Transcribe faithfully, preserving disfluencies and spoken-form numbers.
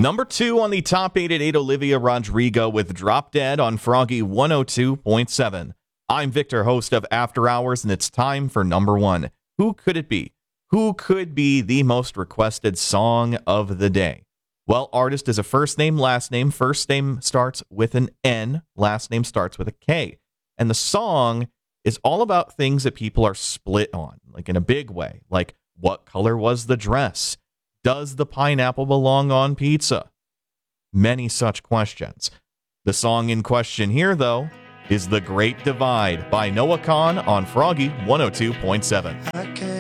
Number two on the top eight at eight, Olivia Rodrigo with Drop Dead on Froggy one oh two point seven. I'm Victor, host of After Hours, and it's time for number one. Who could it be? Who could be the most requested song of the day? Well, artist is a first name, last name. First name starts with an N, last name starts with a K. And the song is all about things that people are split on, like in a big way. Like, what color was the dress? Does the pineapple belong on pizza? Many such questions. The song in question here, though, is The Great Divide by Noah Kahan on Froggy one oh two point seven.